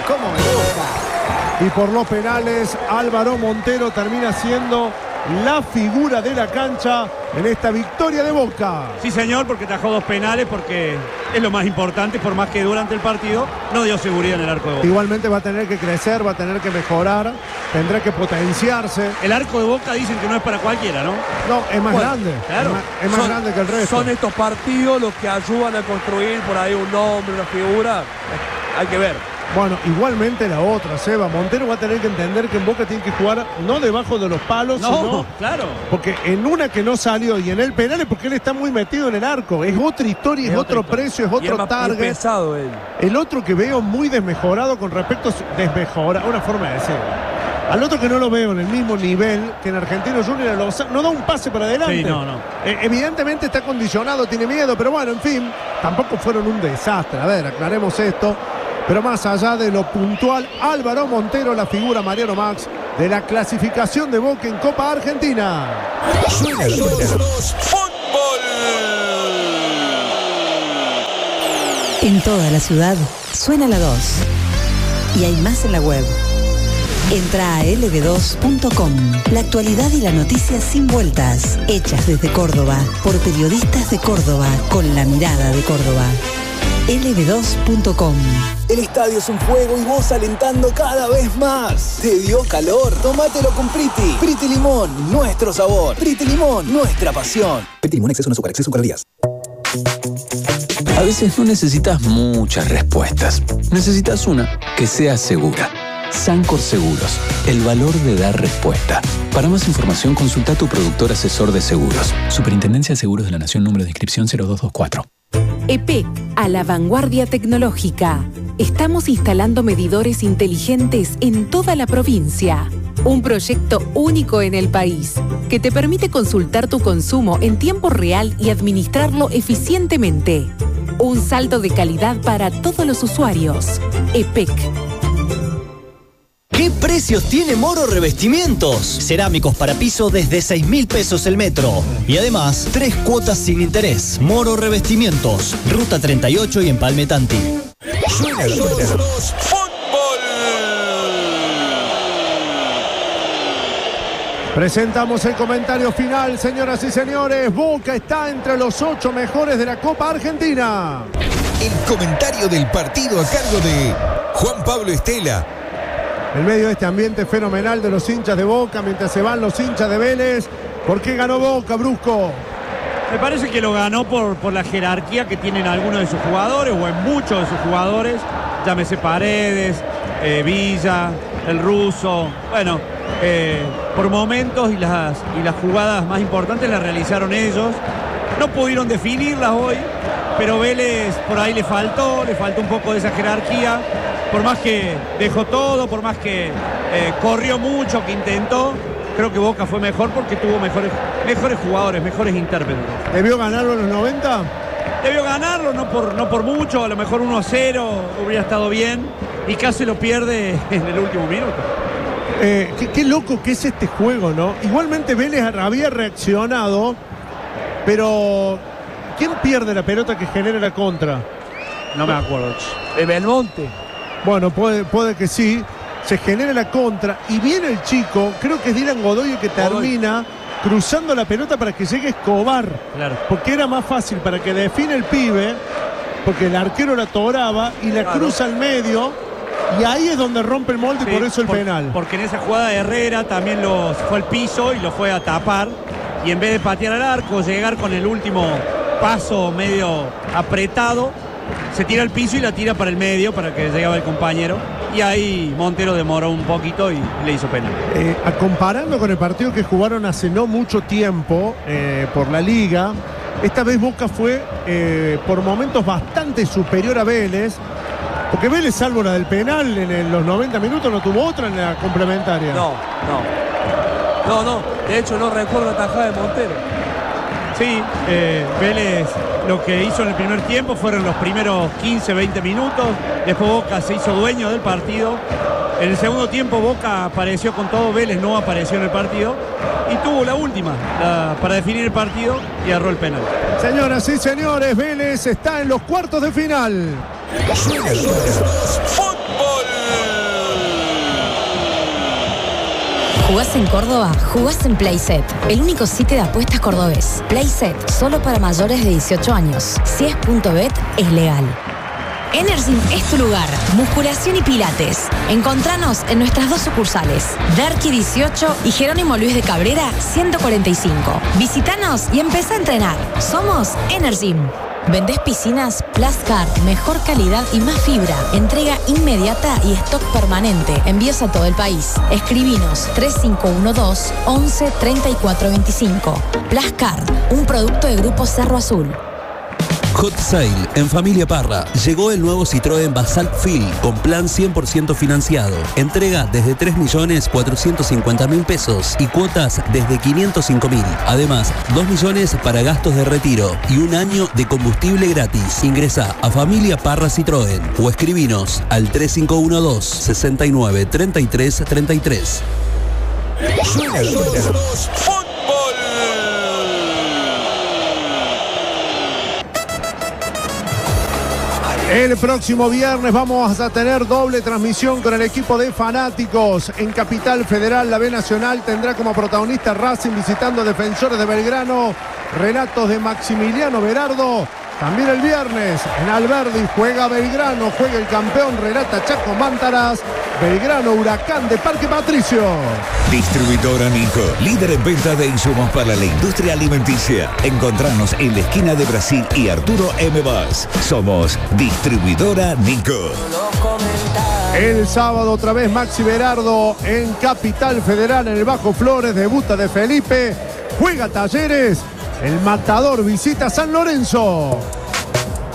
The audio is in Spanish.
¿Cómo me gusta? Y por los penales, Álvaro Montero termina siendo la figura de la cancha en esta victoria de Boca. Sí, señor, porque tajó 2 penales, porque es lo más importante, por más que durante el partido no dio seguridad en el arco de Boca. Igualmente va a tener que crecer, va a tener que mejorar, tendrá que potenciarse. El arco de Boca dicen que no es para cualquiera, ¿no? No, es más grande. Claro. Es más grande que el resto. Son estos partidos los que ayudan a construir por ahí un nombre, una figura. Hay que ver. Bueno, igualmente la otra, Seba. Montero va a tener que entender que en Boca tiene que jugar no debajo de los palos, sino, claro. porque en una que no salió y en el penal es porque él está muy metido en el arco. Es otra historia, es otro precio, es otro target. Es pesado él. El otro que veo muy desmejorado con respecto a una forma de decirlo. Al otro que no lo veo en el mismo nivel que en Argentino Junior, no da un pase para adelante. Sí, no. Evidentemente está condicionado, tiene miedo, pero bueno, en fin, tampoco fueron un desastre. A ver, aclaremos esto. Pero más allá de lo puntual, Álvaro Montero, la figura Mariano Max de la clasificación de Boca en Copa Argentina. Suena fútbol. En toda la ciudad suena la 2. Y hay más en la web. Entra a lb2.com. La actualidad y la noticia sin vueltas. Hechas desde Córdoba, por periodistas de Córdoba, con la mirada de Córdoba. lb2.com. El estadio es un fuego y vos alentando cada vez más. ¿Te dio calor? Tómatelo con Priti. Priti Limón, nuestro sabor. Priti Limón, nuestra pasión. Priti Limón, exceso en azúcar, exceso en calorías. A veces no necesitas muchas respuestas. Necesitas una que sea segura. Sancor Seguros, el valor de dar respuesta. Para más información, consulta a tu productor asesor de seguros. Superintendencia de Seguros de la Nación, número de inscripción 0224. EPEC, a la vanguardia tecnológica. Estamos instalando medidores inteligentes en toda la provincia. Un proyecto único en el país, que te permite consultar tu consumo en tiempo real y administrarlo eficientemente. Un salto de calidad para todos los usuarios. EPEC. ¿Qué precios tiene Moro Revestimientos? Cerámicos para piso desde 6.000 pesos el metro. Y además, 3 cuotas sin interés. Moro Revestimientos, Ruta 38 y Empalme Tanti. Suena fútbol. Presentamos el comentario final, señoras y señores. Boca está entre los 8 mejores de la Copa Argentina. El comentario del partido a cargo de Juan Pablo Estela. En medio de este ambiente fenomenal de los hinchas de Boca, mientras se van los hinchas de Vélez. ¿Por qué ganó Boca, Brusco? Me parece que lo ganó por la jerarquía que tienen algunos de sus jugadores, o en muchos de sus jugadores. Llámese Paredes, Villa, el Ruso. Bueno, por momentos y las jugadas más importantes las realizaron ellos. No pudieron definirlas hoy, pero Vélez por ahí le faltó un poco de esa jerarquía. Por más que dejó todo, por más que corrió mucho, que intentó, creo que Boca fue mejor porque tuvo mejores jugadores, mejores intérpretes. ¿Debió ganarlo en los 90? Debió ganarlo, no por mucho, a lo mejor 1-0 hubiera estado bien, y casi lo pierde en el último minuto. Qué loco que es este juego, ¿no? Igualmente Vélez había reaccionado, pero ¿quién pierde la pelota que genera la contra? No me acuerdo. Belmonte. Bueno, puede que sí. Se genera la contra y viene el chico, creo que es Dylan Godoy el que termina cruzando la pelota para que llegue Escobar. Claro. Porque era más fácil para que define el pibe, porque el arquero la atoraba y la cruza al medio, y ahí es donde rompe el molde, y por eso el penal. Porque en esa jugada de Herrera también fue al piso y lo fue a tapar, y en vez de patear al arco, llegar con el último paso medio apretado, se tira al piso y la tira para el medio para que llegaba el compañero, y ahí Montero demoró un poquito y le hizo penal. Comparando con el partido que jugaron hace no mucho tiempo por la Liga, esta vez Boca fue por momentos bastante superior a Vélez, porque Vélez, salvo la del penal en los 90 minutos, no tuvo otra en la complementaria. No. De hecho, no recuerdo la tajada de Montero. Sí, Vélez lo que hizo en el primer tiempo fueron los primeros 15-20 minutos. Después Boca se hizo dueño del partido. En el segundo tiempo Boca apareció con todo, Vélez no apareció en el partido y tuvo la última para definir el partido y agarró el penal. Señoras y señores, Vélez está en los cuartos de final. Suena fútbol. ¿Jugás en Córdoba? Jugás en Playset, el único sitio de apuestas cordobés. Playset, solo para mayores de 18 años. Si es .bet, es legal. Energym es tu lugar. Musculación y pilates. Encontranos en nuestras 2 sucursales, Derqui 18 y Jerónimo Luis de Cabrera 145. Visítanos y empezá a entrenar. Somos Energym. ¿Vendés piscinas? Plascar, mejor calidad y más fibra. Entrega inmediata y stock permanente. Envíos a todo el país. Escribinos 3512 11 34 25. Plascar, un producto de Grupo Cerro Azul. Hot Sale en Familia Parra. Llegó el nuevo Citroën Basalt Fil con plan 100% financiado. Entrega desde 3.450.000 pesos y cuotas desde 505.000. Además, 2 millones para gastos de retiro y 1 año de combustible gratis. Ingresa a Familia Parra Citroën o escribinos al 3512 69 33 33. Suena el El próximo viernes vamos a tener doble transmisión con el equipo de Fanáticos. En Capital Federal, la B Nacional tendrá como protagonista Racing visitando Defensores de Belgrano, relatos de Maximiliano Berardo. También el viernes en Alberdi juega Belgrano, juega el campeón, relata Chaco Mántaras. Belgrano Huracán de Parque Patricio. Distribuidora Nico, líder en venta de insumos para la industria alimenticia. Encontrarnos en la esquina de Brasil y Arturo M. Vaz. Somos Distribuidora Nico. El sábado otra vez Maxi Berardo en Capital Federal, en el Bajo Flores, debuta de Felipe, juega Talleres, el Matador visita San Lorenzo.